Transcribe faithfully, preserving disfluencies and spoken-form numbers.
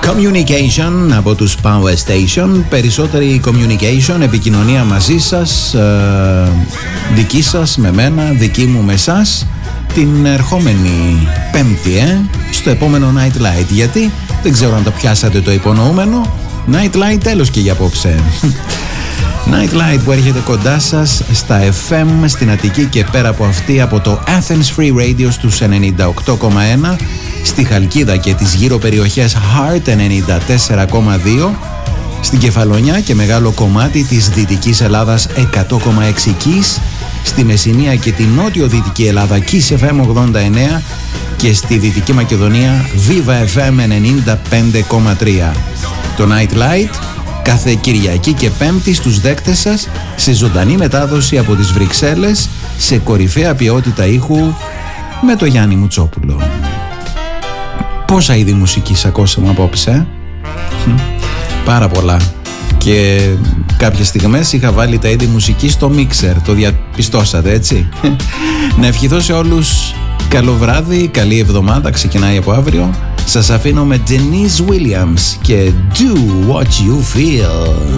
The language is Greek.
Communication από τους Power Station. Περισσότερη communication, επικοινωνία μαζί σας, ε, δική σας με μένα, δική μου με εσάς, την ερχόμενη Πέμπτη, ε, στο επόμενο Night Light. Γιατί δεν ξέρω αν το πιάσατε το υπονοούμενο. Night Light τέλος και για απόψε. Night Light που έρχεται κοντά σας στα εφ εμ στην Αττική και πέρα από αυτή από το Athens Free Radio στους ενενήντα οκτώ κόμμα ένα, στη Χαλκίδα και τις γύρω περιοχές Heart ενενήντα τέσσερα κόμμα δύο, στην Κεφαλονιά και μεγάλο κομμάτι της Δυτικής Ελλάδας εκατό κόμμα έξι Kiss, στη Μεσσηνία και τη νότιο-δυτική Ελλάδα Kiss εφ εμ ογδόντα εννέα και στη Δυτική Μακεδονία Viva εφ εμ ενενήντα πέντε κόμμα τρία. Το Night Light κάθε Κυριακή και Πέμπτη στους δέκτες σας σε ζωντανή μετάδοση από τις Βρυξέλλες σε κορυφαία ποιότητα ήχου με το Γιάννη Μουτσόπουλο. Πόσα είδη μουσικής ακούσαμε απόψε, ε? Πάρα πολλά. Και κάποιες στιγμές είχα βάλει τα είδη μουσικής στο μίξερ. Το διαπιστώσατε, έτσι? Να ευχηθώ σε όλους καλό βράδυ, καλή εβδομάδα, ξεκινάει από αύριο. Σας αφήνω με Denise Williams και Do What You Feel.